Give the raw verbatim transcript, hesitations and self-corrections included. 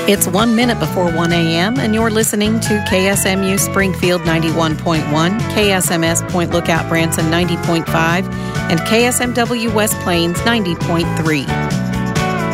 It's one minute before one a.m., and you're listening to K S M U Springfield ninety-one point one, K S M S Point Lookout Branson ninety point five, and K S M W West Plains ninety point three.